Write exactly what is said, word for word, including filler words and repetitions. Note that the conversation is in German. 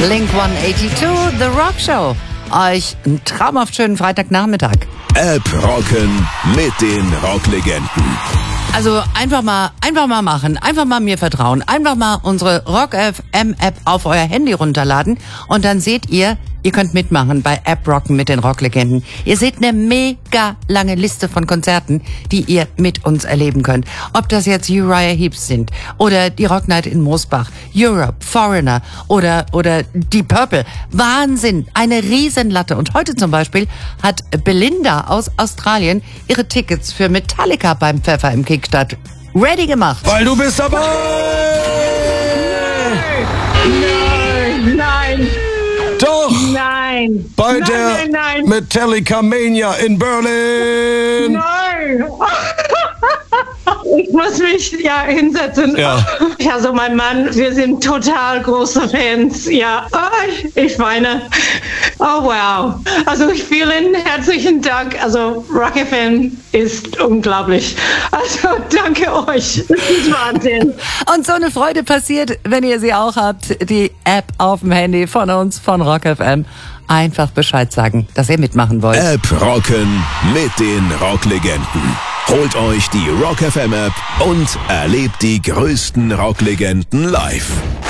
Blink hundertzweiundachtzig, The Rock Show. Euch einen traumhaft schönen Freitagnachmittag. App rocken mit den Rocklegenden. Also einfach mal, einfach mal machen, einfach mal mir vertrauen, einfach mal unsere Rock F M App auf euer Handy runterladen und dann seht ihr, ihr könnt mitmachen bei App Rocken mit den Rocklegenden. Ihr seht eine mega lange Liste von Konzerten, die ihr mit uns erleben könnt. Ob das jetzt Uriah Heep sind oder die Rock Night in Moosbach, Europe, Foreigner oder oder Deep Purple. Wahnsinn, eine Riesenlatte. Und heute zum Beispiel hat Belinda aus Australien ihre Tickets für Metallica beim Pfeffer im Kickstart ready gemacht. Weil du bist dabei! Nein, nein, Doch! nein. Bei nein, der nein, nein. Metallica Mania in Berlin! Nein. Ich muss mich ja hinsetzen. Ja. Also mein Mann, wir sind total große Fans. Ja, ich weine. Oh wow. Also vielen herzlichen Dank. Also Rock F M ist unglaublich. Also danke euch. Das ist Wahnsinn. Und so eine Freude passiert, wenn ihr sie auch habt. Die App auf dem Handy von uns, von Rock F M. Einfach Bescheid sagen, dass ihr mitmachen wollt. App rocken mit den Rocklegenden. Holt euch die Rock F M App und erlebt die größten Rocklegenden live.